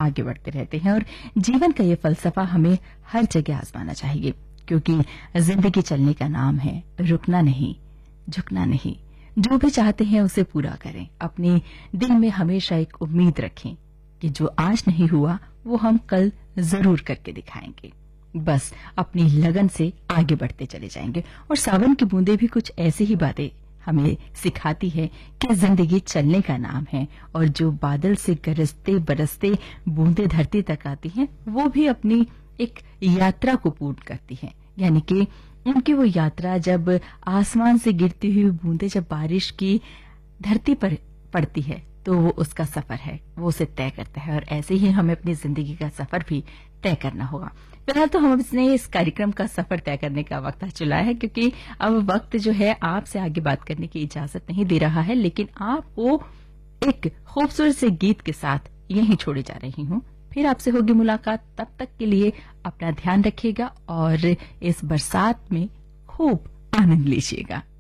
आगे बढ़ते रहते हैं और जीवन का ये फलसफा हमें हर जगह आजमाना चाहिए, क्योंकि जिंदगी चलने का नाम है, रुकना नहीं, झुकना नहीं। जो भी चाहते हैं उसे पूरा करें। अपने दिल में हमेशा एक उम्मीद रखें कि जो आज नहीं हुआ वो हम कल जरूर करके दिखाएंगे। बस अपनी लगन से आगे बढ़ते चले जाएंगे। और सावन की बूंदे भी कुछ ऐसी ही बातें हमें सिखाती है कि जिंदगी चलने का नाम है, और जो बादल से गरजते बरसते बूंदे धरती तक आती हैं वो भी अपनी एक यात्रा को पूर्ण करती हैं। यानी कि उनकी वो यात्रा, जब आसमान से गिरती हुई बूंदें जब बारिश की धरती पर पड़ती है तो वो उसका सफर है, वो उसे तय करता है। और ऐसे ही हमें अपनी जिंदगी का सफर भी तय करना होगा। फिलहाल तो हम अपने इस कार्यक्रम का सफर तय करने का वक्त आ चला है, क्योंकि अब वक्त जो है आपसे आगे बात करने की इजाजत नहीं दे रहा है, लेकिन आपको एक खूबसूरत से गीत के साथ यहीं छोड़े जा रही हूं। फिर आपसे होगी मुलाकात। तब तक के लिए अपना ध्यान रखिएगा और इस बरसात में खूब आनंद लीजिएगा।